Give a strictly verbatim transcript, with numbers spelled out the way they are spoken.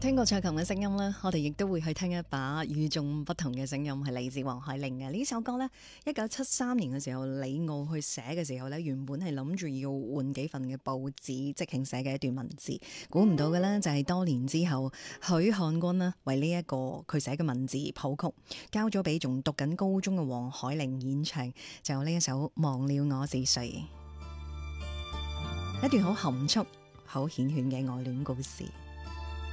聽過蔡琴嘅聲音啦，我哋亦都會去聽一把與眾不同嘅聲音，係嚟自黃海玲嘅呢首歌呢，一九七三年嘅時候，李奧去寫嘅時候呢，原本係諗住要換幾份嘅報紙即興寫嘅一段文字，估唔到嘅呢，就係多年之後，許漢君呢為呢一個佢寫嘅文字譜曲，交咗俾仲讀緊高中嘅黃海玲演唱，就有呢一首《忘了我是誰》，一段好含蓄、好繾綣嘅愛戀故事。